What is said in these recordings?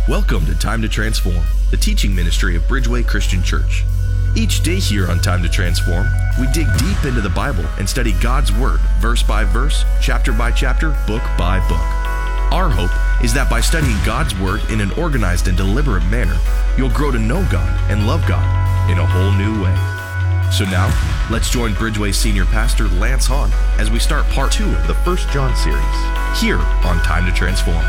Welcome to Time to Transform, the teaching ministry of Bridgeway Christian Church. Each day here on Time to Transform, we dig deep into the Bible and study God's Word, verse by verse, chapter by chapter, book by book. Our hope is that by studying God's Word in an organized and deliberate manner, you'll grow to know God and love God in a whole new way. So now, let's join Bridgeway Senior Pastor Lance Hahn as we start part 2 of the 1 John series, here on Time to Transform.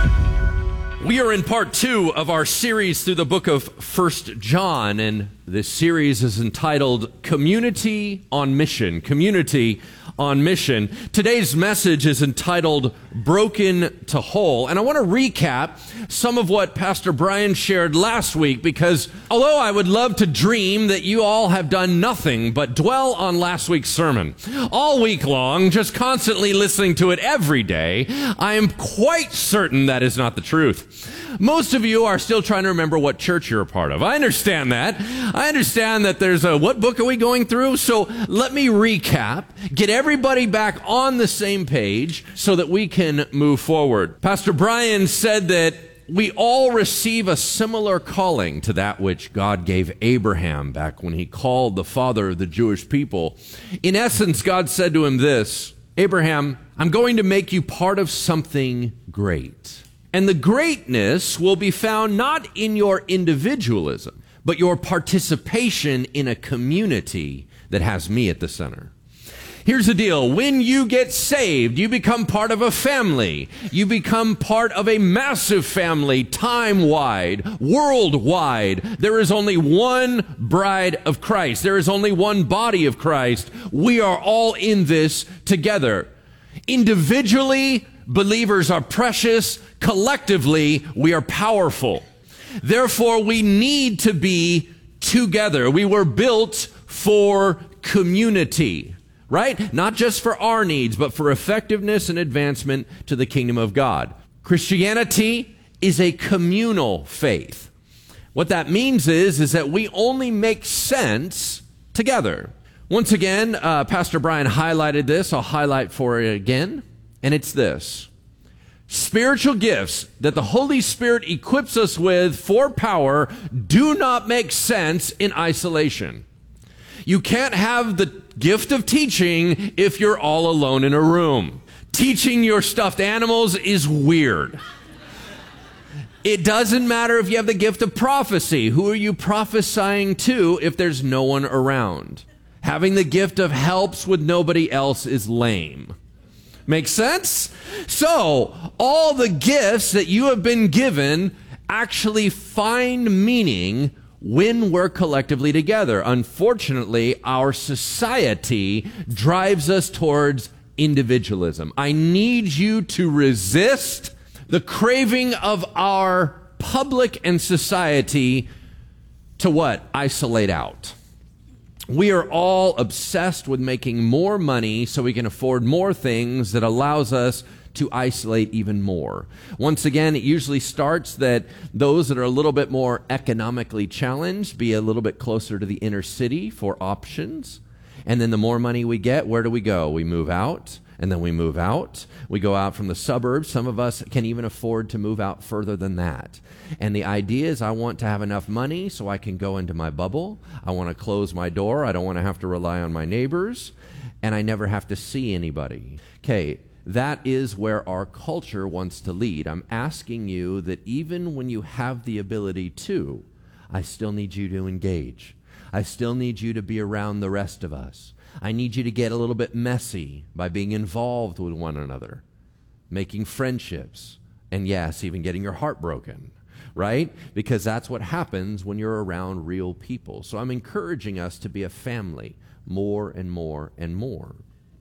We are in part 2 of our series through the book of 1 John, and this series is entitled Community on Mission. Community on Mission. Today's message is entitled Broken to Whole, and I want to recap some of what Pastor Brian shared last week, because although I would love to dream that you all have done nothing but dwell on last week's sermon all week long, just constantly listening to it every day, I am quite certain that is not the truth. Most of you are still trying to remember what church you're a part of. I understand that. I understand that there's what book are we going through? So let me recap, get everybody back on the same page so that we can move forward. Pastor Brian said that we all receive a similar calling to that which God gave Abraham back when he called the father of the Jewish people. In essence, God said to him this: Abraham, I'm going to make you part of something great. And the greatness will be found not in your individualism, but your participation in a community that has me at the center. Here's the deal. When you get saved, you become part of a family. You become part of a massive family, time-wide, worldwide. There is only one bride of Christ. There is only one body of Christ. We are all in this together. Individually, believers are precious. Collectively, we are powerful. Therefore, we need to be together. We were built for community, right? Not just for our needs, but for effectiveness and advancement to the kingdom of God. Christianity is a communal faith. What that means is that we only make sense together. Once again, Pastor Brian highlighted this. I'll highlight for it again. And it's this: spiritual gifts that the Holy Spirit equips us with for power do not make sense in isolation. You can't have the gift of teaching if you're all alone in a room. Teaching your stuffed animals is weird. It doesn't matter if you have the gift of prophecy. Who are you prophesying to if there's no one around? Having the gift of helps with nobody else is lame. Make sense? So, all the gifts that you have been given actually find meaning when we're collectively together. Unfortunately, our society drives us towards individualism. I need you to resist the craving of our public and society to what? Isolate out. We are all obsessed with making more money so we can afford more things that allows us to isolate even more. Once again, it usually starts that those that are a little bit more economically challenged be a little bit closer to the inner city for options. And then the more money we get, where do we go? We move out. And then we move out. We go out from the suburbs. Some of us can even afford to move out further than that. And the idea is I want to have enough money so I can go into my bubble. I want to close my door. I don't want to have to rely on my neighbors. And I never have to see anybody. Okay, that is where our culture wants to lead. I'm asking you that even when you have the ability to, I still need you to engage. I still need you to be around the rest of us. I need you to get a little bit messy by being involved with one another, making friendships, and yes, even getting your heart broken, right? Because that's what happens when you're around real people. So I'm encouraging us to be a family more and more and more.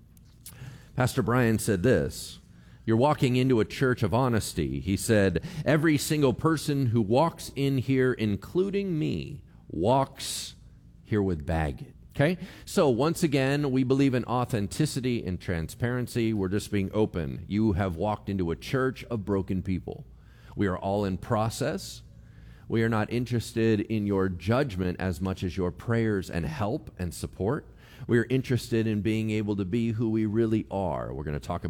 Pastor Brian said this: you're walking into a church of honesty. He said, every single person who walks in here, including me, walks here with baggage. Okay, so once again, we believe in authenticity and transparency. We're just being open. You have walked into a church of broken people. We are all in process. We are not interested in your judgment as much as your prayers and help and support. We are interested in being able to be who we really are. We're going to talk